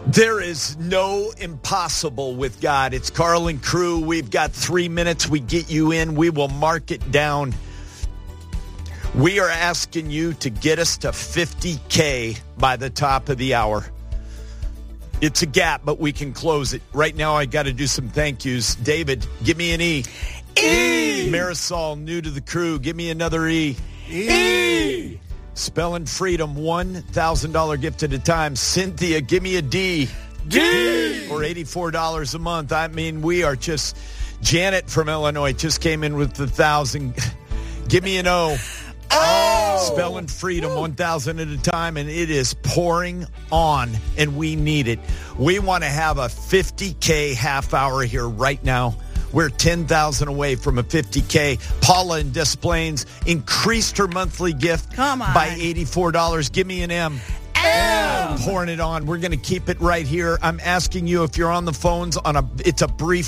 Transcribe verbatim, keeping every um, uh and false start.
There is no impossible with God. It's Carl and crew. We've got three minutes. We get you in. We will mark it down. We are asking you to get us to fifty K by the top of the hour. It's a gap, but we can close it. Right now, I got to do some thank yous. David, give me an E. E. Marisol, new to the crew. Give me another E. E. Spelling Freedom, one thousand dollars gift at a time. Cynthia, give me a D. D. Or eighty-four dollars a month. I mean, we are just... Janet from Illinois just came in with the one thousand. Give me an O. Oh. Spelling Freedom, one thousand at a time, and it is pouring on, and we need it. We want to have a fifty K half hour here right now. We're ten thousand away from a fifty K. Paula in Des Plaines increased her monthly gift Come on. by eighty-four dollars. Give me an M. M. Pouring it on. We're going to keep it right here. I'm asking you if you're on the phones on a, it's a brief